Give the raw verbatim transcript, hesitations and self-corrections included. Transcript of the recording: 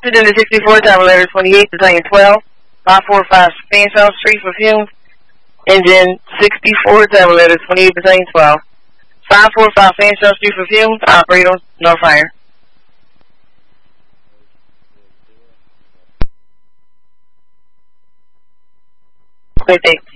Incident is sixty-four, time letter twenty-eight, battalion twelve, five forty-five Fanshawe Street for fumes. Engine sixty-four, time letter twenty-eight, battalion twelve, five forty-five Fanshawe Street for fumes. Operator, no fire. Great day.